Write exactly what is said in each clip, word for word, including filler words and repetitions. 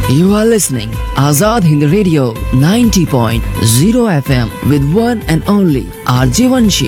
You are listening Azad Hind Radio ninety point zero F M with one and only R J Vanshi.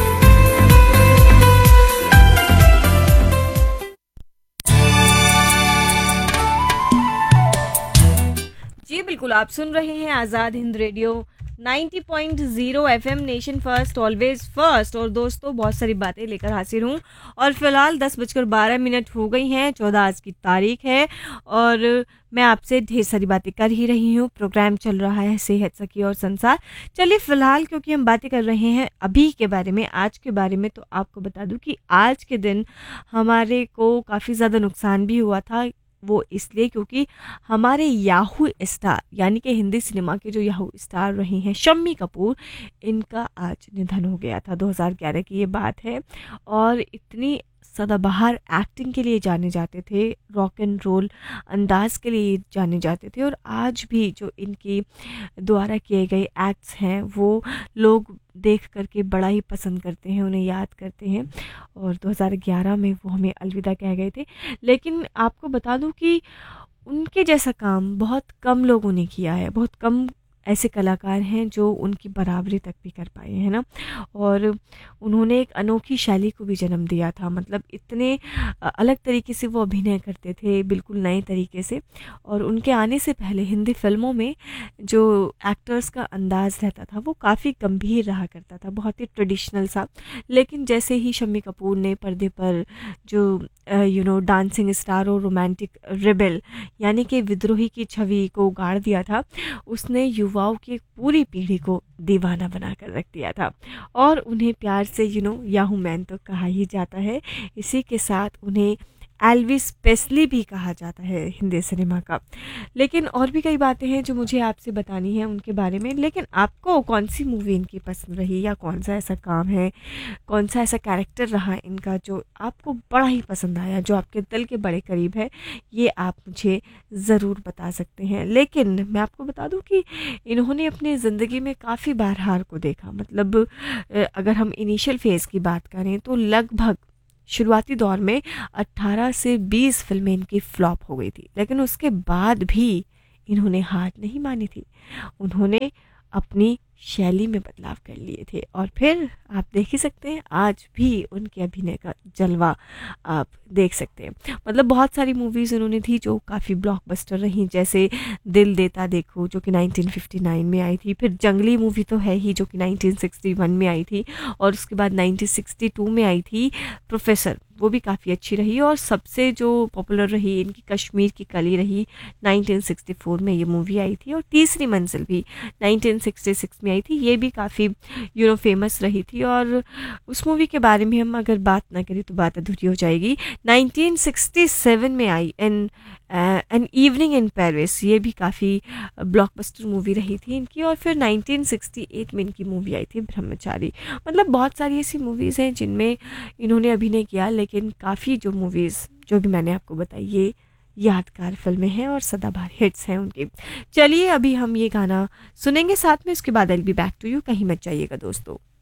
जी बिल्कुल, आप सुन रहे हैं Azad Hind radio ninety point zero FM, nation first always first. और दोस्तों, बहुत सारी बातें लेकर हाजिर हूँ और फिलहाल दस बजकर बारह मिनट हो गई हैं, चौदह आज की तारीख है और मैं आपसे ढेर सारी बातें कर ही रही हूँ। प्रोग्राम चल रहा है सेहत सखी और संसार। चलिए फिलहाल, क्योंकि हम बातें कर रहे हैं अभी के बारे में, आज के बारे में, तो आपको बता दूँ कि आज के दिन हमारे को काफ़ी ज़्यादा नुकसान भी हुआ था। वो इसलिए क्योंकि हमारे याहू स्टार, यानी कि हिंदी सिनेमा के जो याहू स्टार रही हैं शम्मी कपूर, इनका आज निधन हो गया था। दो हज़ार ग्यारह की ये बात है और इतनी सदाबहार एक्टिंग के लिए जाने जाते थे, रॉक एंड रोल अंदाज के लिए जाने जाते थे और आज भी जो इनकी द्वारा किए गए एक्ट्स हैं वो लोग देख करके बड़ा ही पसंद करते हैं, उन्हें याद करते हैं। और दो हज़ार ग्यारह में वो हमें अलविदा कह गए थे। लेकिन आपको बता दूं कि उनके जैसा काम बहुत कम लोगों ने किया है, बहुत कम ऐसे कलाकार हैं जो उनकी बराबरी तक भी कर पाए हैं ना। और उन्होंने एक अनोखी शैली को भी जन्म दिया था, मतलब इतने अलग तरीके से वो अभिनय करते थे, बिल्कुल नए तरीके से। और उनके आने से पहले हिंदी फिल्मों में जो एक्टर्स का अंदाज़ रहता था वो काफ़ी गंभीर रहा करता था, बहुत ही ट्रेडिशनल सा। लेकिन जैसे ही शम्मी कपूर ने पर्दे पर जो यू नो डांसिंग स्टार और रोमांटिक रिबेल यानी कि विद्रोही की छवि को उगाड़ दिया था, उसने युवाओं की एक पूरी पीढ़ी को दीवाना बनाकर रख दिया था। और उन्हें प्यार से यू नो याहू मैन तो कहा ही जाता है। इसी के साथ उन्हें एल्विस प्रेस्ली भी कहा जाता है हिंदी सिनेमा का। लेकिन और भी कई बातें हैं जो मुझे आपसे बतानी है उनके बारे में। लेकिन आपको कौन सी मूवी इनकी पसंद रही, या कौन सा ऐसा काम है, कौन सा ऐसा कैरेक्टर रहा इनका जो आपको बड़ा ही पसंद आया, जो आपके दिल के बड़े करीब है, ये आप मुझे ज़रूर बता सकते हैं। लेकिन मैं आपको बता दूं कि इन्होंने अपनी ज़िंदगी में काफ़ी बार हार को देखा। मतलब अगर हम इनिशियल फेज़ की बात करें तो लगभग शुरुआती दौर में अट्ठारह से बीस फिल्में इनकी फ्लॉप हो गई थी, लेकिन उसके बाद भी इन्होंने हार नहीं मानी थी। उन्होंने अपनी शैली में बदलाव कर लिए थे और फिर आप देख ही सकते हैं आज भी उनके अभिनय का जलवा आप देख सकते हैं। मतलब बहुत सारी मूवीज़ उन्होंने थी जो काफ़ी ब्लॉकबस्टर रहीं, जैसे दिल देता देखो जो कि नाइनटीन फिफ्टी नाइन में आई थी, फिर जंगली मूवी तो है ही जो कि नाइनटीन सिक्सटी वन में आई थी, और उसके बाद नाइनटीन सिक्सटी टू में आई थी प्रोफेसर, वो भी काफ़ी अच्छी रही। और सबसे जो पॉपुलर रही इनकी कश्मीर की कली रही, नाइनटीन सिक्सटी फोर में ये मूवी आई थी। और तीसरी मंजिल भी नाइनटीन सिक्सटी सिक्स में आई थी, ये भी काफ़ी यू नो फेमस रही थी। और उस मूवी के बारे में हम अगर बात ना करें तो बात अधूरी हो जाएगी। नाइनटीन सिक्सटी सेवन में I N an evening in Paris, ये भी काफ़ी ब्लॉकबस्टर मूवी रही थी इनकी। और फिर नाइनटीन सिक्सटी एट में इनकी मूवी आई थी ब्रह्मचारी। मतलब बहुत सारी ऐसी मूवीज़ हैं जिनमें इन्होंने अभिनय किया, लेकिन काफ़ी जो मूवीज़ जो भी मैंने आपको बताई ये यादगार फिल्में हैं और सदाबहार हिट्स हैं उनकी। चलिए अभी हम ये गाना सुनेंगे साथ में, उसके बाद I will be back to you. कहीं मत जाइएगा दोस्तों।